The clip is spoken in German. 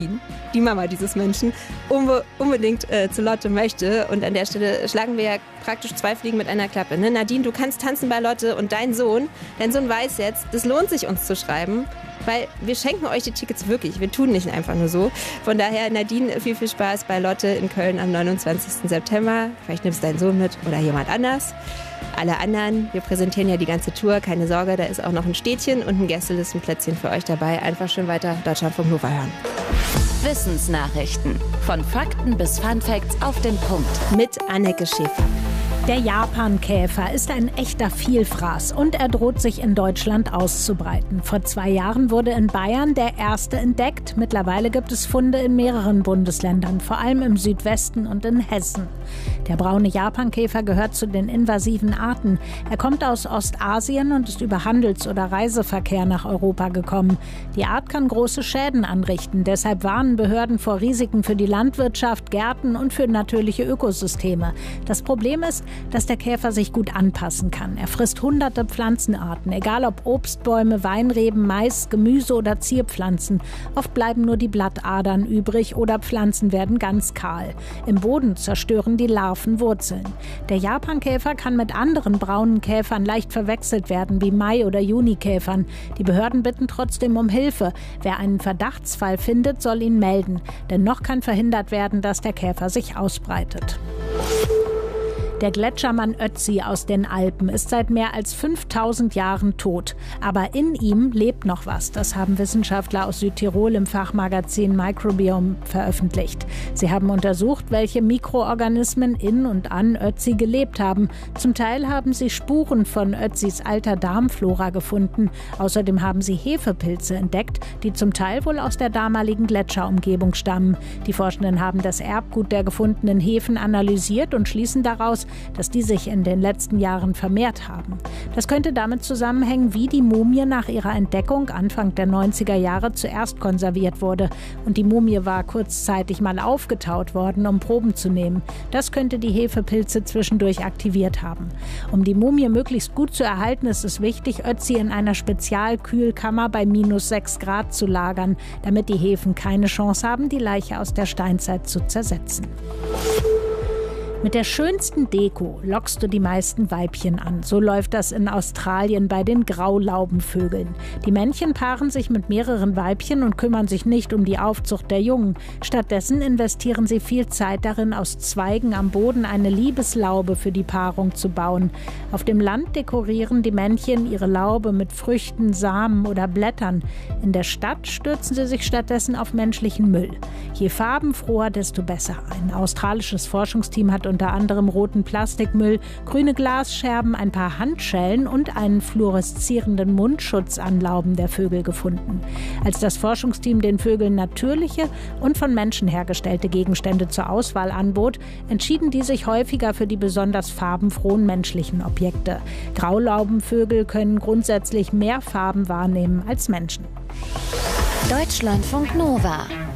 die Mama dieses Menschen, unbedingt zu Lotte möchte. Und an der Stelle schlagen wir ja praktisch 2 Fliegen mit einer Klappe. Ne? Nadine, du kannst tanzen bei Lotte und dein Sohn weiß jetzt, das lohnt sich, uns zu schreiben. Weil wir schenken euch die Tickets wirklich. Wir tun nicht einfach nur so. Von daher, Nadine, viel Spaß bei Lotte in Köln am 29. September. Vielleicht nimmst du deinen Sohn mit oder jemand anders. Alle anderen, wir präsentieren ja die ganze Tour. Keine Sorge, da ist auch noch ein Städtchen und ein Gästelistenplätzchen für euch dabei. Einfach schön weiter Deutschlandfunk Nova hören. Wissensnachrichten. Von Fakten bis Funfacts auf den Punkt. Mit Anneke Schäfer. Der Japankäfer ist ein echter Vielfraß und er droht sich in Deutschland auszubreiten. Vor 2 Jahren wurde in Bayern der erste entdeckt. Mittlerweile gibt es Funde in mehreren Bundesländern, vor allem im Südwesten und in Hessen. Der braune Japankäfer gehört zu den invasiven Arten. Er kommt aus Ostasien und ist über Handels- oder Reiseverkehr nach Europa gekommen. Die Art kann große Schäden anrichten. Deshalb warnen Behörden vor Risiken für die Landwirtschaft, Gärten und für natürliche Ökosysteme. Das Problem ist, dass der Käfer sich gut anpassen kann. Er frisst hunderte Pflanzenarten, egal ob Obstbäume, Weinreben, Mais, Gemüse oder Zierpflanzen. Oft bleiben nur die Blattadern übrig oder Pflanzen werden ganz kahl. Im Boden zerstören die Larven Wurzeln. Der Japankäfer kann mit anderen braunen Käfern leicht verwechselt werden, wie Mai- oder Junikäfern. Die Behörden bitten trotzdem um Hilfe. Wer einen Verdachtsfall findet, soll ihn melden. Denn noch kann verhindert werden, dass der Käfer sich ausbreitet. Der Gletschermann Ötzi aus den Alpen ist seit mehr als 5000 Jahren tot. Aber in ihm lebt noch was. Das haben Wissenschaftler aus Südtirol im Fachmagazin Microbiome veröffentlicht. Sie haben untersucht, welche Mikroorganismen in und an Ötzi gelebt haben. Zum Teil haben sie Spuren von Ötzis alter Darmflora gefunden. Außerdem haben sie Hefepilze entdeckt, die zum Teil wohl aus der damaligen Gletscherumgebung stammen. Die Forschenden haben das Erbgut der gefundenen Hefen analysiert und schließen daraus, dass die sich in den letzten Jahren vermehrt haben. Das könnte damit zusammenhängen, wie die Mumie nach ihrer Entdeckung Anfang der 90er Jahre zuerst konserviert wurde. Und die Mumie war kurzzeitig mal aufgetaut worden, um Proben zu nehmen. Das könnte die Hefepilze zwischendurch aktiviert haben. Um die Mumie möglichst gut zu erhalten, ist es wichtig, Ötzi in einer Spezialkühlkammer bei -6 Grad zu lagern, damit die Hefen keine Chance haben, die Leiche aus der Steinzeit zu zersetzen. Mit der schönsten Deko lockst du die meisten Weibchen an. So läuft das in Australien bei den Graulaubenvögeln. Die Männchen paaren sich mit mehreren Weibchen und kümmern sich nicht um die Aufzucht der Jungen. Stattdessen investieren sie viel Zeit darin, aus Zweigen am Boden eine Liebeslaube für die Paarung zu bauen. Auf dem Land dekorieren die Männchen ihre Laube mit Früchten, Samen oder Blättern. In der Stadt stürzen sie sich stattdessen auf menschlichen Müll. Je farbenfroher, desto besser. Ein australisches Forschungsteam hat unter anderem roten Plastikmüll, grüne Glasscherben, ein paar Handschellen und einen fluoreszierenden Mundschutz an Lauben der Vögel gefunden. Als das Forschungsteam den Vögeln natürliche und von Menschen hergestellte Gegenstände zur Auswahl anbot, entschieden die sich häufiger für die besonders farbenfrohen menschlichen Objekte. Graulaubenvögel können grundsätzlich mehr Farben wahrnehmen als Menschen. Deutschlandfunk Nova